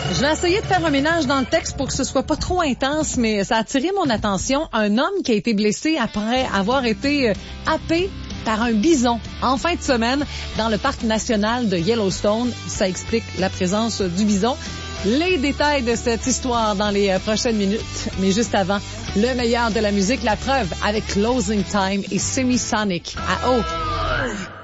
Je vais essayer de faire un ménage dans le texte pour que ce soit pas trop intense, mais ça a attiré mon attention. Un homme qui a été blessé après avoir été happé par un bison en fin de semaine dans le parc national de Yellowstone. Ça explique la présence du bison. Les détails de cette histoire dans les prochaines minutes. Mais juste avant, le meilleur de la musique, la preuve avec Closing Time et Semisonic à O.